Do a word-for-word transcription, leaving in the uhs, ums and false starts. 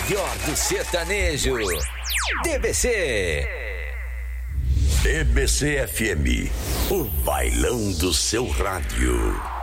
melhor do sertanejo. D B C. D B C F M, o bailão do seu rádio.